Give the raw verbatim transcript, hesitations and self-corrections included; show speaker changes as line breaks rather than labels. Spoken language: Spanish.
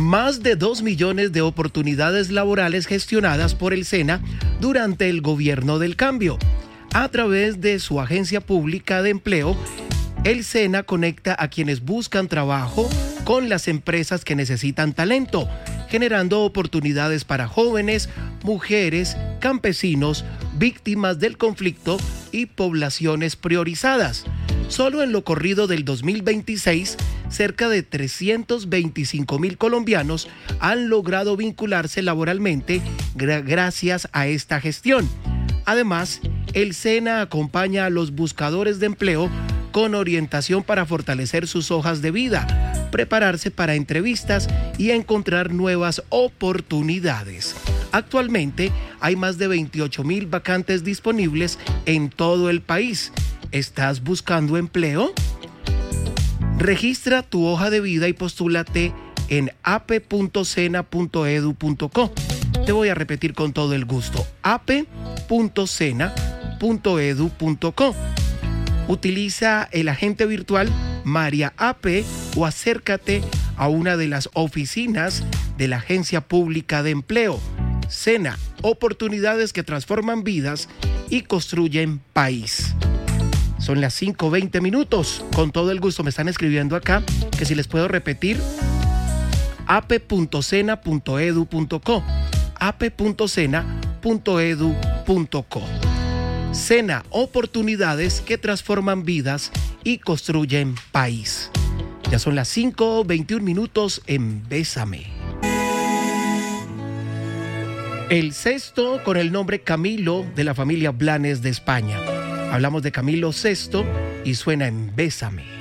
Más de dos millones de oportunidades laborales gestionadas por el SENA durante el gobierno del cambio. A través de su agencia pública de empleo, el SENA conecta a quienes buscan trabajo con las empresas que necesitan talento, generando oportunidades para jóvenes, mujeres, campesinos, víctimas del conflicto y poblaciones priorizadas. Solo en lo corrido del dos mil veintiséis, cerca de trescientos veinticinco mil colombianos han logrado vincularse laboralmente gra- gracias a esta gestión. Además, el SENA acompaña a los buscadores de empleo con orientación para fortalecer sus hojas de vida, prepararse para entrevistas y encontrar nuevas oportunidades. Actualmente hay más de veintiocho mil vacantes disponibles en todo el país. ¿Estás buscando empleo? Registra tu hoja de vida y postúlate en a p punto sena punto edu punto co. Te voy a repetir con todo el gusto: a p punto sena punto edu punto co. Utiliza el agente virtual María A P o acércate a una de las oficinas de la Agencia Pública de Empleo. SENA, oportunidades que transforman vidas y construyen país. Son las cinco veinte minutos. Con todo el gusto me están escribiendo acá que si les puedo repetir: a p punto sena punto edu punto co. a p punto sena punto edu punto co. SENA, oportunidades que transforman vidas y construyen país. Ya son las cinco veintiún minutos en Bésame. El sexto, con el nombre Camilo, de la familia Blanes de España. Hablamos de Camilo sexto y suena en Bésame.